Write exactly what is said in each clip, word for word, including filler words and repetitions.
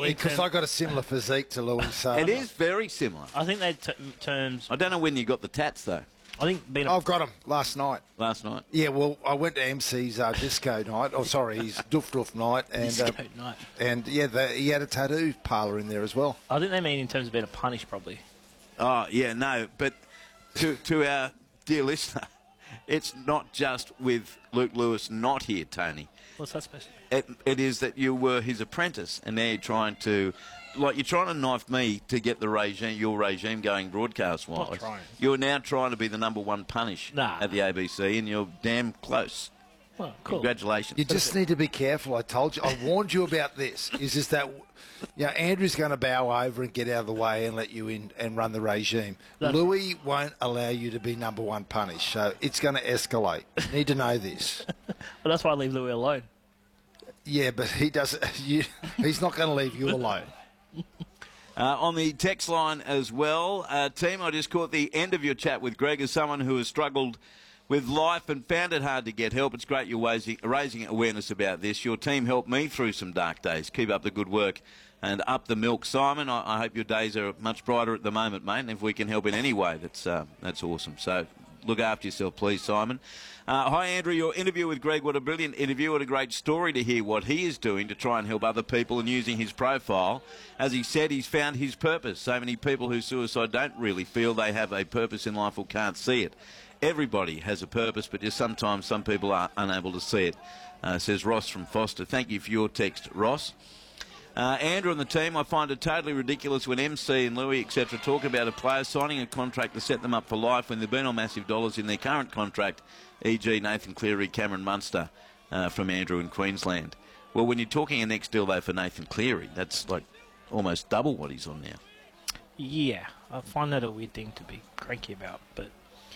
because I got a similar physique to Louis. So It is very similar. I think they t- terms. I don't know when you got the tats, though. I think being a I've got him last night. Last night. Yeah, well, I went to M C's uh, disco night. Oh, sorry, his doof doof night, and disco uh, night. and yeah, the, he had a tattoo parlour in there as well. I think they mean in terms of being a punish, probably. Oh, yeah, no, but to to our dear listener, it's not just with Luke Lewis not here, Tony. What's that special? It, it is that you were his apprentice, and now you're trying to, like, you're trying to knife me to get the regime, your regime going broadcast-wise. Not trying. You're now trying to be the number one punish Nah. at the A B C, and you're damn close. Well, cool. Congratulations. You just need to be careful. I told you. I warned you about this. Is just that, you know, Andrew's going to bow over and get out of the way and let you in and run the regime. That's Louis won't allow you to be number one punish, so it's going to escalate. You need to know this. Well, that's why I leave Louis alone. Yeah, but he doesn't. You, he's not going to leave you alone. Uh, on the text line as well, uh, team, I just caught the end of your chat with Greg as someone who has struggled with life and found it hard to get help. It's great you're raising, raising awareness about this. Your team helped me through some dark days. Keep up the good work and up the milk. Simon, I, I hope your days are much brighter at the moment, mate, and if we can help in any way, that's, uh, that's awesome. So look after yourself, please, Simon. Uh, hi, Andrew. Your interview with Greg, what a brilliant interview. What a great story to hear what he is doing to try and help other people and using his profile. As he said, he's found his purpose. So many people who suicide don't really feel they have a purpose in life or can't see it. Everybody has a purpose, but just sometimes some people are unable to see it, uh, says Ross from Foster. Thank you for your text, Ross. Uh, Andrew and the team, I find it totally ridiculous when M C and Louis, et cetera, talk about a player signing a contract to set them up for life when they've been on massive dollars in their current contract, for example Nathan Cleary, Cameron Munster, uh, from Andrew in Queensland. Well, when you're talking a next deal, though, for Nathan Cleary, that's like almost double what he's on now. Yeah, I find that a weird thing to be cranky about, but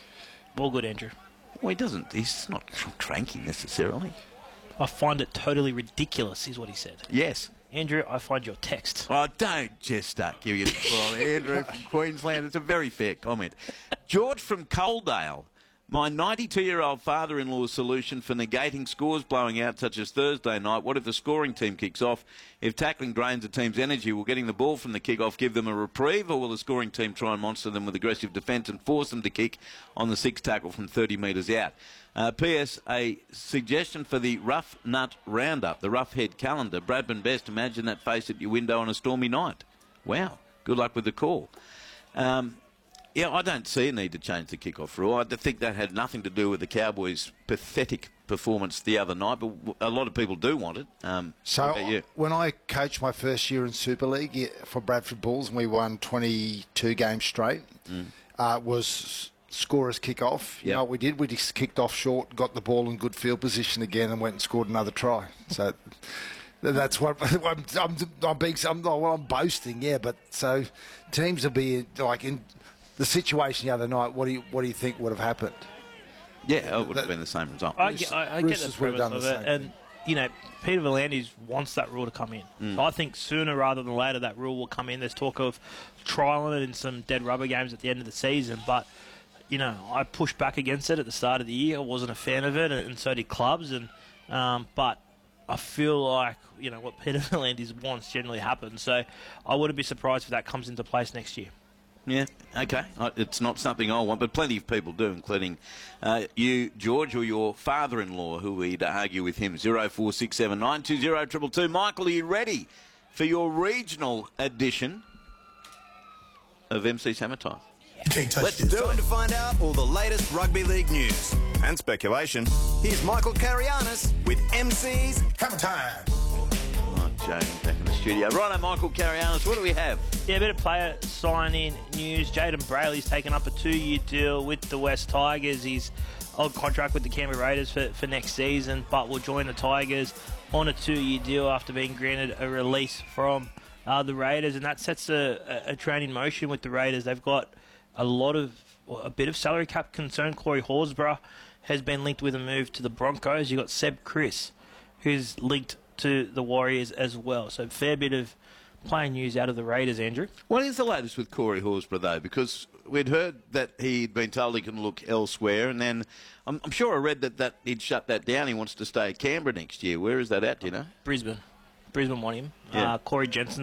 all good, Andrew. Well, he doesn't. He's not cranky necessarily. I find it totally ridiculous, is what he said. Yes. Andrew, I find your text. Oh, don't just start giving it well, Andrew from Queensland. It's a very fair comment. George from Coaldale. My ninety-two-year-old father-in-law's solution for negating scores blowing out, such as Thursday night. What if the scoring team kicks off? If tackling drains a team's energy, will getting the ball from the kick-off give them a reprieve, or will the scoring team try and monster them with aggressive defence and force them to kick on the sixth tackle from thirty metres out? Uh, P S. A suggestion for the Rough Nut Roundup, the Rough Head Calendar. Bradman Best, imagine that face at your window on a stormy night. Wow. Good luck with the call. Um... Yeah, I don't see a need to change the kick-off rule. I think that had nothing to do with the Cowboys' pathetic performance the other night, but a lot of people do want it. Um, so when I coached my first year in Super League for Bradford Bulls and we won twenty-two games straight, mm. uh, was scorers kick-off. You yep. know what we did? We just kicked off short, got the ball in good field position again and went and scored another try. So... That's what I'm. I'm, I'm being. I'm, well, I'm boasting, yeah. But so teams will be like in the situation the other night. What do you What do you think would have happened? Yeah, it would have been the same result. I, get, I, I get the premise of it, and you know, Peter V'landys wants that rule to come in. Mm. I think sooner rather than later that rule will come in. There's talk of trialling it in some dead rubber games at the end of the season, but you know, I pushed back against it at the start of the year. I wasn't a fan of it, and so did clubs, and um, but. I feel like, you know, what Peter V'landys wants generally happens. So I wouldn't be surprised if that comes into place next year. Yeah, okay. It's not something I want, but plenty of people do, including uh, you, George, or your father-in-law, who we'd argue with him. zero four six seven nine two zero two two two. Michael, are you ready for your regional edition of M C's Hammer Time? Let's do it. To find out all the latest rugby league news and speculation, here's Michael Carianis with M C's Hammer Time. Oh, Jamie back in the studio. Righto, Michael Carianis, what do we have? Yeah, a bit of player sign-in news. Jaden Brayley's taken up a two-year deal with the West Tigers. He's on contract with the Canberra Raiders for, for next season, but will join the Tigers on a two-year deal after being granted a release from uh, the Raiders, and that sets a, a, a train in motion with the Raiders. They've got a lot of, a bit of salary cap concern. Corey Horsburgh has been linked with a move to the Broncos. You've got Seb Chris, who's linked to the Warriors as well. So fair bit of playing news out of the Raiders, Andrew. What is the latest with Corey Horsburgh, though? Because we'd heard that he'd been told he can look elsewhere, and then I'm, I'm sure I read that, that he'd shut that down. He wants to stay at Canberra next year. Where is that at, do you know? Brisbane. Brisbane want him. Yeah. Uh, Corey Jensen